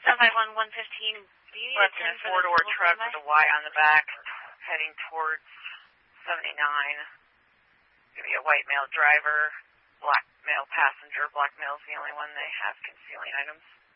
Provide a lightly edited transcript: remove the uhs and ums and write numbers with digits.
751 115. Do you need left in a four-door truck with a Y on the back, heading towards 79. Going to be a white male driver, black male passenger. Black male's the only one they have concealing items.